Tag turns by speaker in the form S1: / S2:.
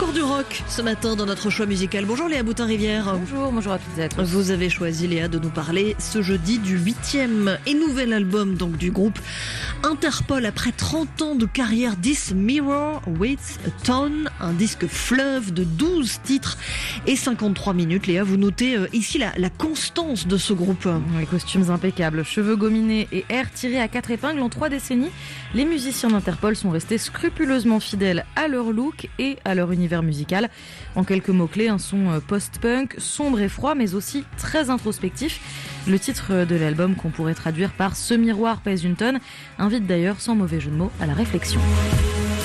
S1: Encore du rock ce matin dans notre choix musical. Bonjour Léa Boutin-Rivière.
S2: Bonjour à toutes et à tous.
S1: Vous avez choisi, Léa, de nous parler ce jeudi du 8e et nouvel album donc du groupe Interpol. Après 30 ans de carrière, This Mirror Waits a Ton, un disque fleuve de 12 titres et 53 minutes. Léa, vous notez ici la constance de ce groupe.
S2: Les costumes impeccables, cheveux gominés et airs tirés à 4 épingles en 3 décennies. Les musiciens d'Interpol sont restés scrupuleusement fidèles à leur look et à leur univers musical. En quelques mots-clés, un son post-punk, sombre et froid, mais aussi très introspectif. Le titre de l'album, qu'on pourrait traduire par « Ce miroir pèse une tonne », invite d'ailleurs, sans mauvais jeu de mots, à la réflexion.